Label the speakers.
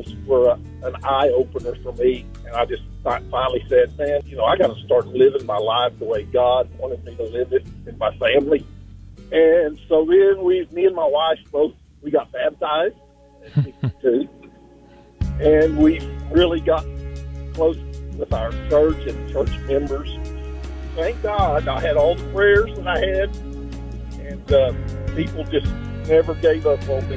Speaker 1: baptisms were an eye-opener for me. And I just finally said, man, I got to start living my life the way God wanted me to live it in my family. And so then me and my wife we got baptized at 62. And we really got close with our church and church members. Thank God I had all the prayers that I had, and people just never gave up on me.